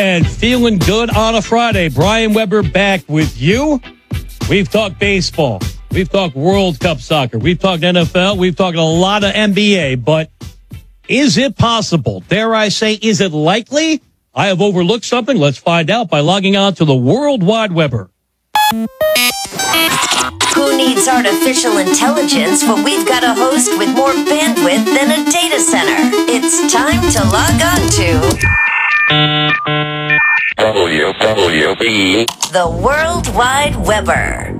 And feeling good on a Friday. Brian Weber back with you. We've talked baseball. We've talked World Cup soccer. We've talked NFL. We've talked a lot of NBA. But is it possible? Dare I say, is it likely? I have overlooked something. Let's find out by logging on to the World Wide Weber. Who needs artificial intelligence when we've got a host with more bandwidth than a data center? It's time to log on to WWB, the World Wide Weber.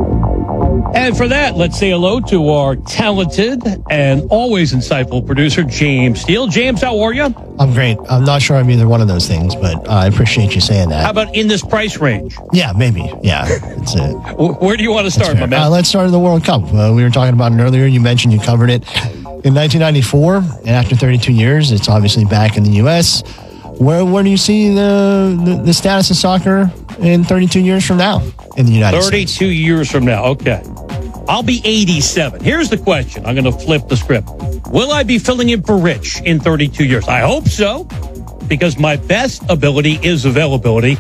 And for that, let's say hello to our talented and always insightful producer, James Steele. James, how are you? I'm great. I'm not sure I'm either one of those things, but I appreciate you saying that. How about in this price range? Yeah, maybe. Yeah, that's it. Where do you want to start, my man? Let's start in the World Cup. We were talking about it earlier. You mentioned you covered it in 1994, and after 32 years, it's obviously back in the U.S. Where do you see the status of soccer in 32 years from now in the United States? 32 years from now. Okay. I'll be 87. Here's the question. I'm going to flip the script. Will I be filling in for Rich in 32 years? I hope so, because my best ability is availability.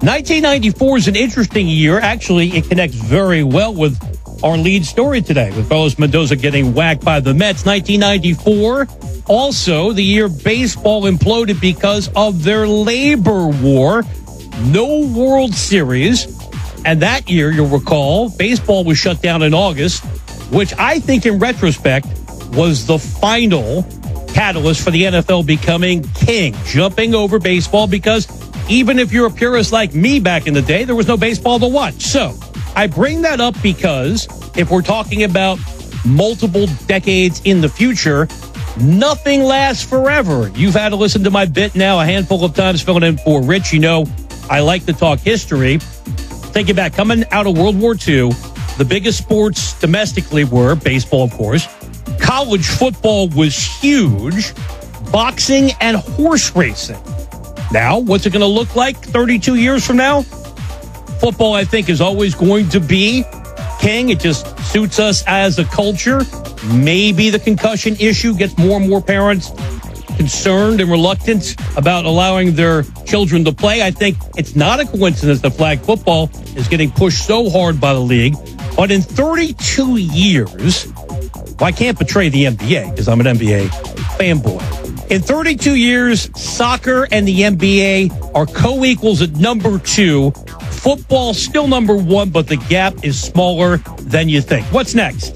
1994 is an interesting year. Actually, it connects very well with our lead story today, with Carlos Mendoza getting whacked by the Mets. 1994, also the year baseball imploded because of their labor war. No World Series. And that year, you'll recall, baseball was shut down in August, which I think in retrospect was the final catalyst for the NFL becoming king, jumping over baseball, because even if you're a purist like me back in the day, there was no baseball to watch. So I bring that up because if we're talking about multiple decades in the future, nothing lasts forever. You've had to listen to my bit now a handful of times filling in for Rich. You know, I like to talk history. Take it back. Coming out of World War II, the biggest sports domestically were baseball, of course. College football was huge. Boxing and horse racing. Now, what's it going to look like 32 years from now? Football, I think, is always going to be king. It just suits us as a culture. Maybe the concussion issue gets more and more parents concerned and reluctant about allowing their children to play. I think it's not a coincidence that flag football is getting pushed so hard by the league. But in 32 years, well, I can't betray the NBA because I'm an NBA fanboy. In 32 years, soccer and the NBA are co-equals at number 2. Football still number 1, but the gap is smaller than you think. What's next?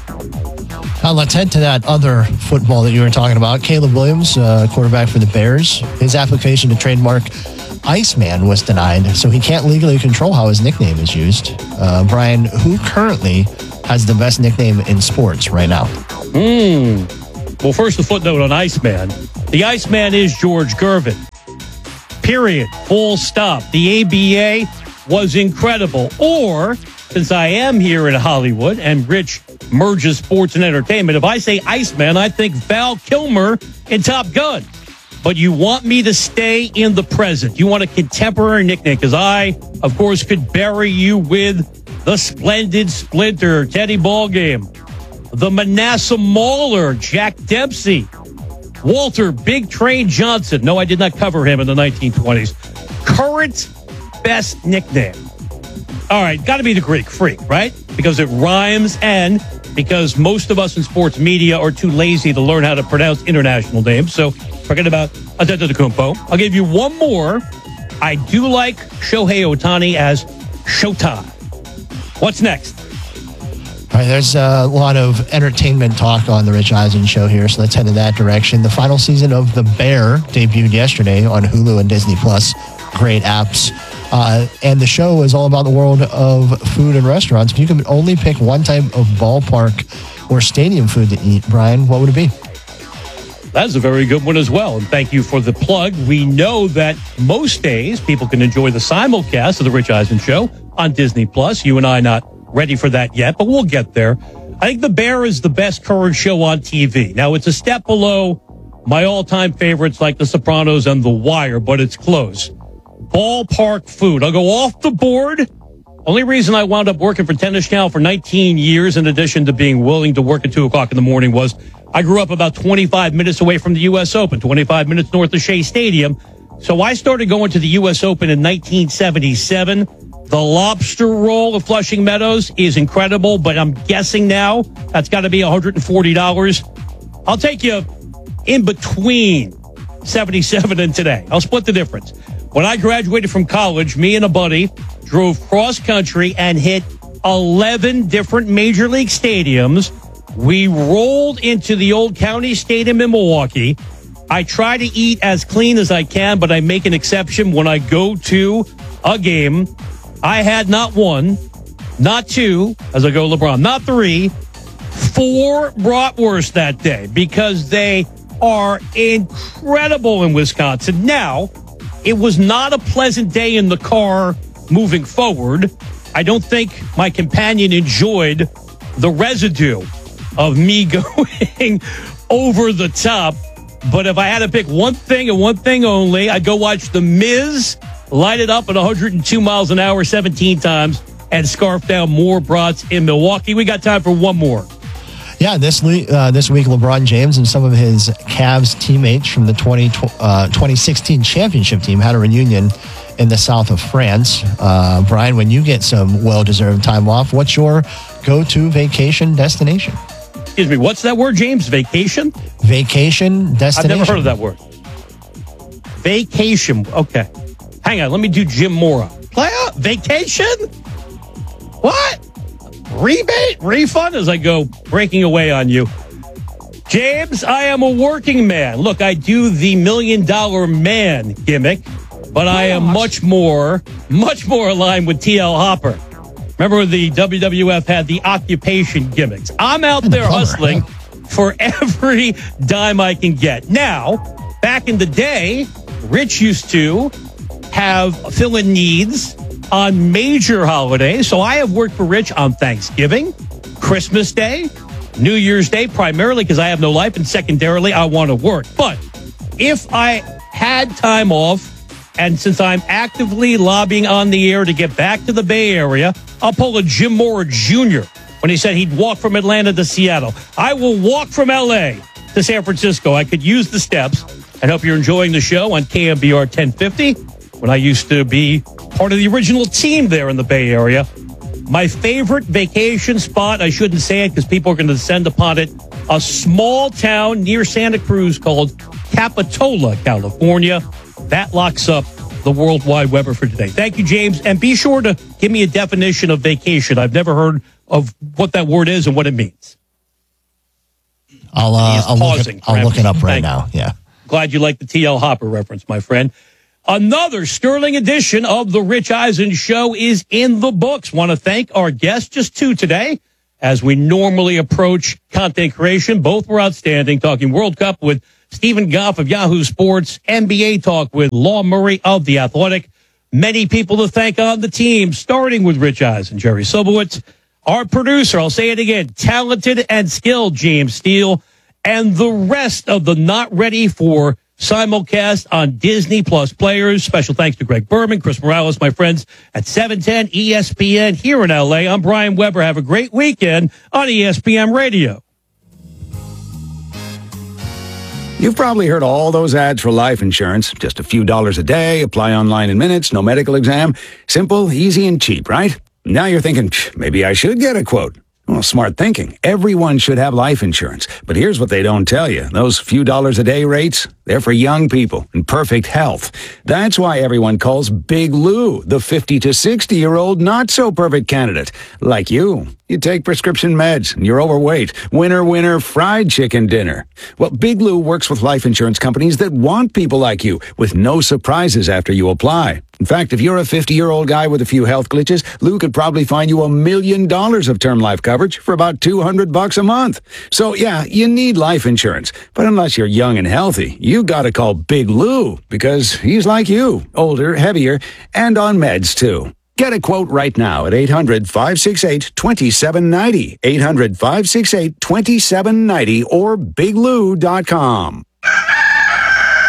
Let's head to that other football that you were talking about. Caleb Williams, quarterback for the Bears. His application to trademark Iceman was denied, so he can't legally control how his nickname is used. Brian, who currently has the best nickname in sports right now? Well, first, a footnote on Iceman. The Iceman is George Gervin. Period. Full stop. The ABA was incredible. Or, since I am here in Hollywood and Rich merges sports and entertainment, if I say Iceman, I think Val Kilmer in Top Gun. But you want me to stay in the present. You want a contemporary nickname, because I, of course, could bury you with the Splendid Splinter, Teddy Ballgame, the Manasseh Mauler, Jack Dempsey, Walter Big Train Johnson. No, I did not cover him in the 1920s. Current best nickname. All right, got to be the Greek Freak, right? Because it rhymes and because most of us in sports media are too lazy to learn how to pronounce international names. So forget about Antetokounmpo. I'll give you one more. I do like Shohei Ohtani as Showtime. What's next? All right, there's a lot of entertainment talk on the Rich Eisen show here, so let's head in that direction. The final season of The Bear debuted yesterday on Hulu and Disney+. Great apps. And the show is all about the world of food and restaurants. If you could only pick one type of ballpark or stadium food to eat, Brian, what would it be? That's a very good one as well. And thank you for the plug. We know that most days people can enjoy the simulcast of the Rich Eisen show on Disney+. You and I not ready for that yet, but we'll get there. I think The Bear is the best current show on TV. Now, it's a step below my all-time favorites like The Sopranos and The Wire, but it's close. Ballpark food. I'll go off the board. Only reason I wound up working for Tennis Channel for 19 years, in addition to being willing to work at 2 o'clock in the morning, was I grew up about 25 minutes away from the U.S. Open, 25 minutes north of Shea Stadium. So I started going to the U.S. Open in 1977. The lobster roll of Flushing Meadows is incredible, but I'm guessing now that's got to be $140. I'll take you in between 77 and today. I'll split the difference. When I graduated from college, me and a buddy drove cross country and hit 11 different major league stadiums. We rolled into the old County Stadium in Milwaukee. I try to eat as clean as I can, but I make an exception when I go to a game. I had not one, not two, as I go LeBron, not three, 4 bratwursts that day because they are incredible in Wisconsin. Now, it was not a pleasant day in the car moving forward. I don't think my companion enjoyed the residue of me going over the top. But if I had to pick one thing and one thing only, I'd go watch The Miz light it up at 102 miles an hour 17 times and scarf down more brats in Milwaukee. We got time for one more. Yeah, this week, LeBron James and some of his Cavs teammates from the 2016 championship team had a reunion in the south of France. Brian, when you get some well-deserved time off, what's your go-to vacation destination? Excuse me, what's that word, James? Vacation? Vacation destination. I've never heard of that word. Vacation. Okay. Hang on, let me do Jim Mora. Playa? Vacation? What? Rebate? Refund? As I go breaking away on you. James, I am a working man. Look, I do the $1 million man gimmick, but I am much more aligned with TL Hopper. Remember when the WWF had the occupation gimmicks? I'm out there hustling for every dime I can get. Now, back in the day, Rich used to have fill-in needs on major holidays. So I have worked for Rich on Thanksgiving, Christmas Day, New Year's Day, primarily because I have no life, and secondarily, I want to work. But if I had time off, and since I'm actively lobbying on the air to get back to the Bay Area, I'll pull a Jim Mora Jr. when he said he'd walk from Atlanta to Seattle. I will walk from L.A. to San Francisco. I could use the steps. I hope you're enjoying the show on KMBR 1050 when I used to be part of the original team there in the Bay Area. My favorite vacation spot, I shouldn't say it because people are going to descend upon it, a small town near Santa Cruz called Capitola, California. That locks up the worldwide Weber for today. Thank you, James. And be sure to give me a definition of vacation. I've never heard of what that word is and what it means. I'll look it up right now. Yeah. Glad you like the TL Hopper reference, my friend. Another sterling edition of the Rich Eisen Show is in the books. Want to thank our guests, just two today, as we normally approach content creation. Both were outstanding, talking World Cup with Stephen Goff of Yahoo Sports, NBA talk with Law Murray of The Athletic. Many people to thank on the team, starting with Rich Eisen, Jerry Sobowitz, our producer, I'll say it again, talented and skilled James Steele, and the rest of the not ready for simulcast on Disney Plus players. Special thanks to Greg Berman, Chris Morales, my friends at 710 ESPN here in L.A. I'm Brian Weber. Have a great weekend on ESPN Radio. You've probably heard all those ads for life insurance. Just a few dollars a day, apply online in minutes, no medical exam. Simple, easy, and cheap, right? Now you're thinking, maybe I should get a quote. Well, smart thinking. Everyone should have life insurance. But here's what they don't tell you. Those few dollars a day rates, they're for young people in perfect health. That's why everyone calls Big Lou the 50 to 60-year-old not-so-perfect candidate. Like you. You take prescription meds and you're overweight. Winner, fried chicken dinner. Well, Big Lou works with life insurance companies that want people like you with no surprises after you apply. In fact, if you're a 50-year-old guy with a few health glitches, Lou could probably find you $1 million of term life coverage for about $200 a month. So yeah, you need life insurance. But unless you're young and healthy, you gotta call Big Lou because he's like you, older, heavier, and on meds too. Get a quote right now at 800-568-2790, 800-568-2790, or biglou.com.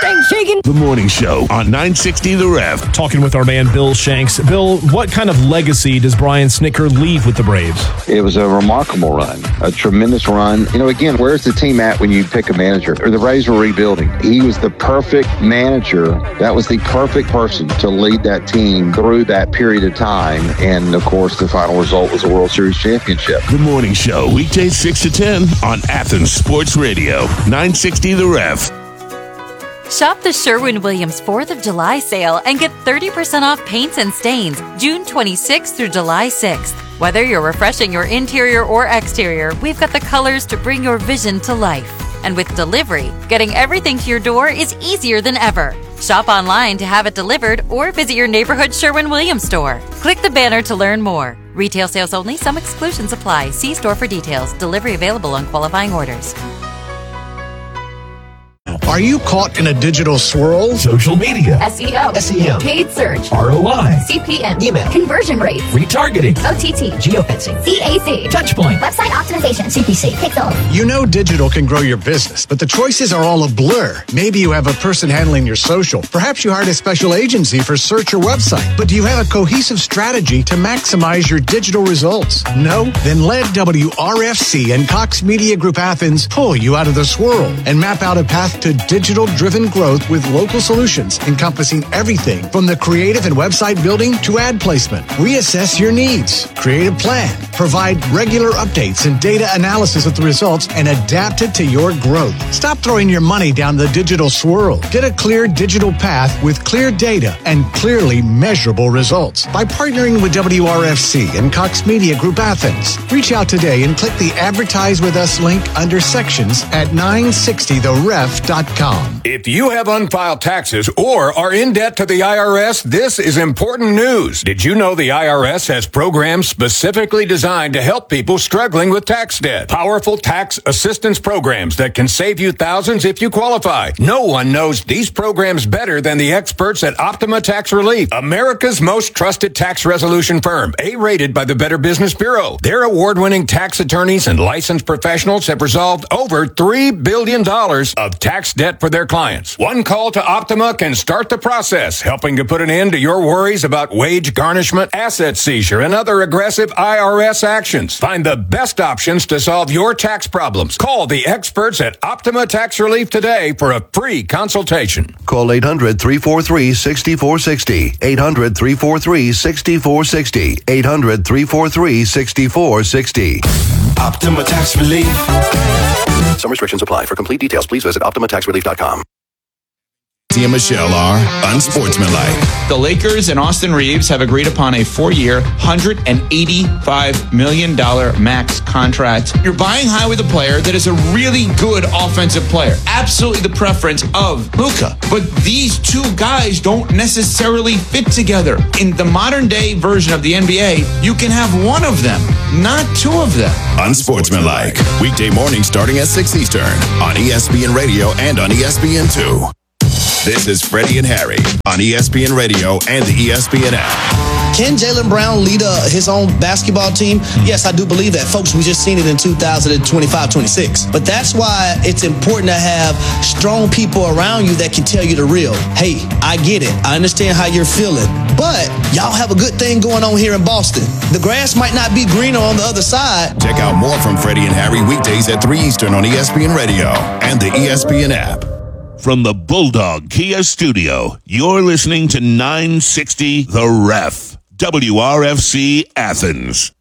Thanks, shaking. The Morning Show on 960 The Ref. Talking with our man Bill Shanks. Bill, what kind of legacy does Brian Snitker leave with the Braves? It was a remarkable run, a tremendous run. You know, again, where's the team at when you pick a manager? Or the Braves were rebuilding. He was the perfect manager. That was the perfect person to lead that team through that period of time. And, of course, the final result was a World Series championship. The Morning Show, weekdays 6 to 10 on Athens Sports Radio, 960 The Ref. Shop the Sherwin-Williams 4th of July sale and get 30% off paints and stains June 26th through July 6th. Whether you're refreshing your interior or exterior, we've got the colors to bring your vision to life. And with delivery, getting everything to your door is easier than ever. Shop online to have it delivered or visit your neighborhood Sherwin-Williams store. Click the banner to learn more. Retail sales only. Some exclusions apply. See store for details. Delivery available on qualifying orders. Are you caught in a digital swirl? Social media, SEO, SEM, paid search, ROI, CPM, email, conversion rates, retargeting, OTT, geofencing, CAC, touchpoint, website optimization, CPC, Pixel. You know digital can grow your business, but the choices are all a blur. Maybe you have a person handling your social. Perhaps you hired a special agency for search or website. But do you have a cohesive strategy to maximize your digital results? No? Then let WRFC and Cox Media Group Athens pull you out of the swirl and map out a path to digital-driven growth with local solutions encompassing everything from the creative and website building to ad placement. We assess your needs, create a plan, provide regular updates and data analysis of the results, and adapt it to your growth. Stop throwing your money down the digital swirl. Get a clear digital path with clear data and clearly measurable results by partnering with WRFC and Cox Media Group Athens. Reach out today and click the Advertise With Us link under sections at 960theref.com. If you have unfiled taxes or are in debt to the IRS, this is important news. Did you know the IRS has programs specifically designed to help people struggling with tax debt? Powerful tax assistance programs that can save you thousands if you qualify. No one knows these programs better than the experts at Optima Tax Relief, America's most trusted tax resolution firm, A-rated by the Better Business Bureau. Their award-winning tax attorneys and licensed professionals have resolved over $3 billion of tax debt for their clients. One call to Optima can start the process, helping to put an end to your worries about wage garnishment, asset seizure, and other aggressive IRS actions. Find the best options to solve your tax problems. Call the experts at Optima Tax Relief today for a free consultation. Call 800-343-6460. 800-343-6460. 800-343-6460. Optima Tax Relief. Some restrictions apply. For complete details, please visit OptimaTaxRelief.com. And Michelle are unsportsmanlike. The Lakers and Austin Reeves have agreed upon a 4-year, $185 million max contract. You're buying high with a player that is a really good offensive player. Absolutely the preference of Luka. But these two guys don't necessarily fit together. In the modern day version of the NBA, you can have one of them, not two of them. Unsportsmanlike. Weekday morning starting at 6 Eastern on ESPN Radio and on ESPN2. This is Freddie and Harry on ESPN Radio and the ESPN app. Can Jaylen Brown lead his own basketball team? Yes, I do believe that. Folks, we just seen it in 2025-26. But that's why it's important to have strong people around you that can tell you the real. Hey, I get it. I understand how you're feeling. But y'all have a good thing going on here in Boston. The grass might not be greener on the other side. Check out more from Freddie and Harry weekdays at 3 Eastern on ESPN Radio and the ESPN app. From the Bulldog Kia Studio, you're listening to 960 The Ref, WRFC Athens.